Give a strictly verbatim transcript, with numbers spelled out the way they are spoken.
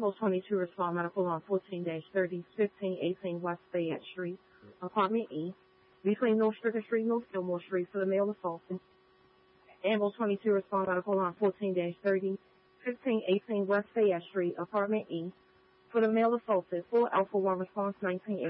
Ambulance twenty-two, respond medical on fourteen thirty, fifteen eighteen West Fayette Street, apartment E, between North Stricker Street and North Gilmore Street for the male assaulted. Ambulance twenty-two, respond medical on fourteen thirty, fifteen eighteen West Fayette Street, apartment E, for the male assaulted. Full Alpha one response nineteen